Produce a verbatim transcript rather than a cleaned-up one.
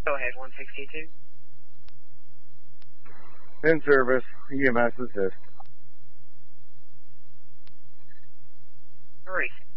Go ahead, one sixty-two. In service, E M S assist. Hurry.